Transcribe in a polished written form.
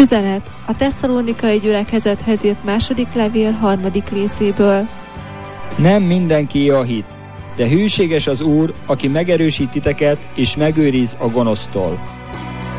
Üzenet a Tesszalonikai gyülekezethez írt második levél 3. részéből. Nem mindenkié a hit, de hűséges az Úr, aki megerősít titeket és megőriz a gonosztól.